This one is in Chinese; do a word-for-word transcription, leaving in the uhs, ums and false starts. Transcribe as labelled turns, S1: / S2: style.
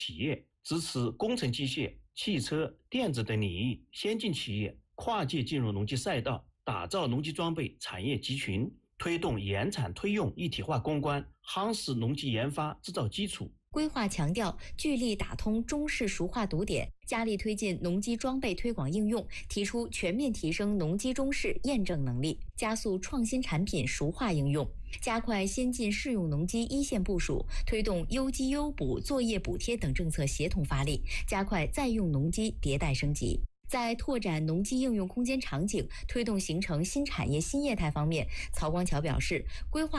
S1: 企业，支持工程机械、汽车、电子等领域先进企业跨界进入农机赛道，打造农机装备产业集群，推动研产推用一体化攻关，夯实农机研发制造基础。
S2: 规划强调聚力打通中式熟化堵点，加力推进农机装备推广应用，提出全面提升农机中式验证能力，加速创新产品熟化应用，加快先进适用农机一线部署，推动优机优补、作业补贴等政策协同发力，加快在用农机迭代升级。在拓展农机应用空间场景、推动形成新产业新业态方面，曹光桥表示，规划